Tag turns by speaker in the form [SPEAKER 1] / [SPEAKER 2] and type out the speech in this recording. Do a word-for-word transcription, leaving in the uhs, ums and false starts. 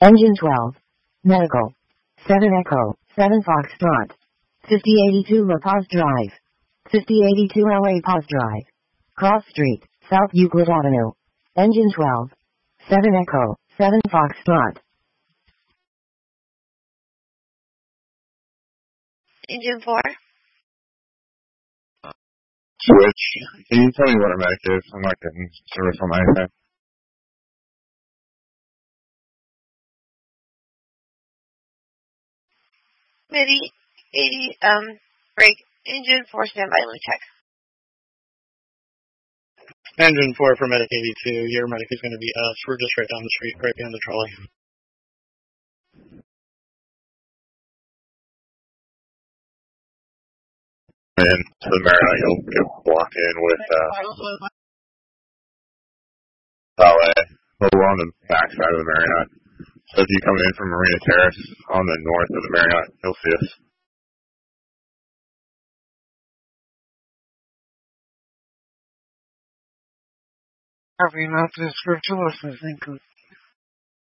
[SPEAKER 1] Engine twelve. Medical. seven Echo, seven Foxtrot. fifty eighty-two La Paz Drive. fifty eighty-two L A Paz Drive. Cross Street, South Euclid Avenue. Engine twelve. seven Echo, seven Foxtrot.
[SPEAKER 2] Engine four.
[SPEAKER 3] Switch. Can you tell me what a medic is? I'm not getting service on my iPad.
[SPEAKER 2] Midi eighty, um, break. Engine four, standby, Lutek.
[SPEAKER 4] Engine four for Medic eighty-two. Your medic is going to be us. We're just right down the street, right behind the trolley.
[SPEAKER 3] And to the Marriott, you'll get blocked in with uh, Valet, a little on the back side of the Marriott. So if you come in from Marina Terrace on the north of the Marriott, you'll see us.
[SPEAKER 5] Copy, not the script to listen, thank you.